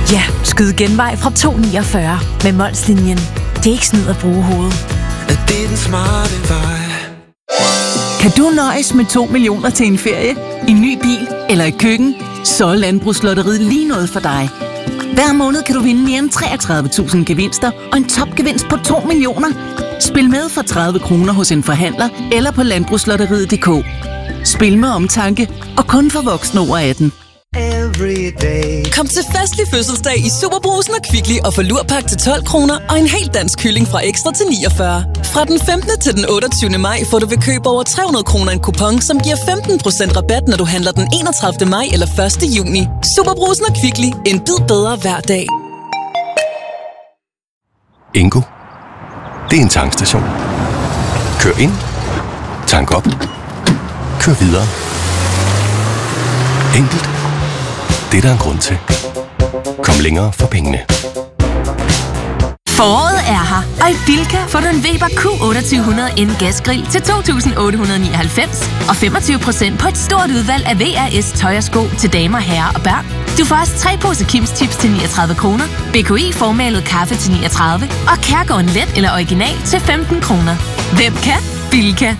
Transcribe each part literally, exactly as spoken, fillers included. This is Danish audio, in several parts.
Ja, skyd genvej fra to komma niogfyrre med Molslinjen. Det er ikke snyd at bruge hovedet. Det er den smarte vej. Kan du nøjes med to millioner til en ferie, en ny bil eller et køkken? Så er Landbrugslotteriet lige noget for dig. Hver måned kan du vinde mere end treogtredive tusind gevinster og en topgevinst på to millioner. Spil med for tredive kroner hos en forhandler eller på landbrugslotteriet punktum d k. Spil med omtanke og kun for voksne over atten. Kom til festlig fødselsdag i Superbrugsen og Kvickly og få lurpak til tolv kroner og en helt dansk kylling fra ekstra til niogfyrre. Fra den femtende til den otteogtyvende maj får du ved køb over tre hundrede kroner en kupon, som giver femten procent rabat, når du handler den enogtredivte maj eller første juni. Superbrugsen og Kvickly. En bid bedre hver dag. Ingo. Det er en tankstation. Kør ind. Tank op. Kør videre. Enkelt. Det er der en grund til. Kom længere for pengene. Foråret er her, og i Bilka får du en Weber Q otteogtyve hundrede N gasgrill til to tusind otte hundrede nioghalvfems og femogtyve procent på et stort udvalg af V R S tøj og sko til damer, herrer og børn. Du får også tre poser Kims Chips til niogtredive kroner, B K I formalet kaffe til niogtredive og Kærgården Let eller Original til femten kroner. Hvem kan? Bilka.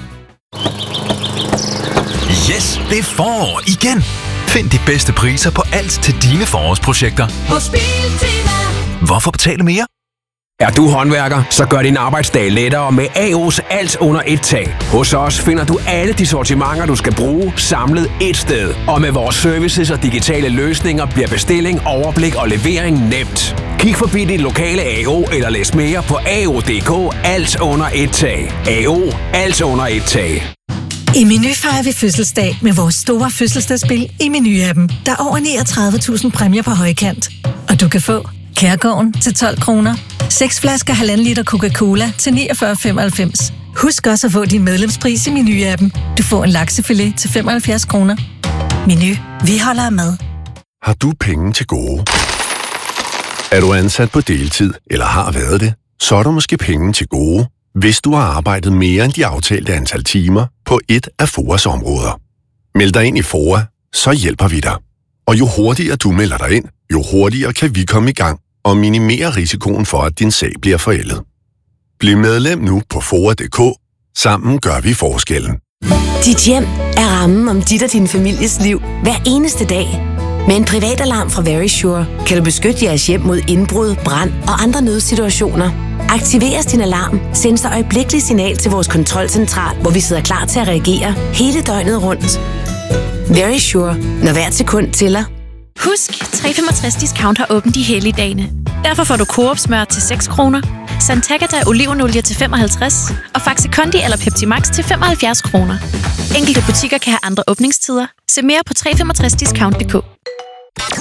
Yes, det er forår igen! Find de bedste priser på alt til dine forårsprojekter. Hos Biltema. Hvorfor betale mere? Er du håndværker, så gør din arbejdsdag lettere med A O's alt under et tag. Hos os finder du alle de sortimenter, du skal bruge, samlet et sted. Og med vores services og digitale løsninger bliver bestilling, overblik og levering nemt. Kig forbi din lokale A O eller læs mere på A O punktum d k. Alt under et tag. A O. Alt under et tag. I Meny fejrer vi fødselsdag med vores store fødselsdagsspil i Meny-appen. Der er over niogtredive tusind præmier på højkant. Og du kan få Kærgården til tolv kroner, seks flasker halvanden liter Coca-Cola til niogfyrre femoghalvfems. Husk også at få din medlemspris i Meny-appen. Du får en laksefilet til femoghalvfjerds kroner. Meny. Vi holder af mad. Har du penge til gode? Er du ansat på deltid eller har været det? Så er der måske penge til gode, hvis du har arbejdet mere end de aftalte antal timer på et af F O A's områder. Meld dig ind i F O A, så hjælper vi dig. Og jo hurtigere du melder dig ind, jo hurtigere kan vi komme i gang og minimere risikoen for, at din sag bliver forældet. Bliv medlem nu på foa punktum d k. Sammen gør vi forskellen. Dit hjem er rammen om dit og din families liv hver eneste dag. Med en privatalarm fra Verisure kan du beskytte jeres hjem mod indbrud, brand og andre nødsituationer. Aktiveres din alarm, sendes der øjeblikkeligt signal til vores kontrolcentral, hvor vi sidder klar til at reagere hele døgnet rundt. Verisure. Når hvert sekund tæller. Husk, tre femogtres discount har åbent de hellige dagene. Derfor får du Coop smør til seks kroner, Santagata olivenolie til femoghalvtreds og Faxe Kondi eller Pepsi Max til femoghalvfjerds kroner. Enkelte butikker kan have andre åbningstider. Se mere på tre femogtres discount punktum d k.